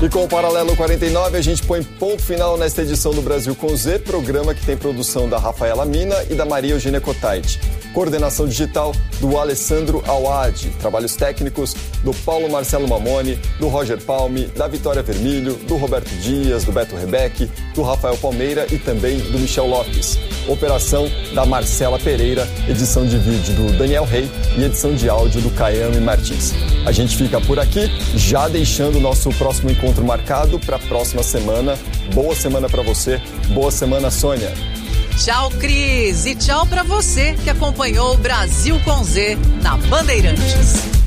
E com o Paralelo 49, a gente põe ponto final nesta edição do Brasil com Z, programa que tem produção da Rafaela Mina e da Maria Eugênia Cotaiti. Coordenação digital do Alessandro Awad. Trabalhos técnicos do Paulo Marcelo Mamoni, do Roger Palme, da Vitória Vermilho, do Roberto Dias, do Beto Rebeck, do Rafael Palmeira e também do Michel Lopes. Operação da Marcela Pereira, edição de vídeo do Daniel Rey e edição de áudio do Caiame Martins. A gente fica por aqui, já deixando o nosso próximo encontro marcado para a próxima semana. Boa semana para você, boa semana, Sônia. Tchau, Cris, e tchau para você que acompanhou o Brasil com Z na Bandeirantes.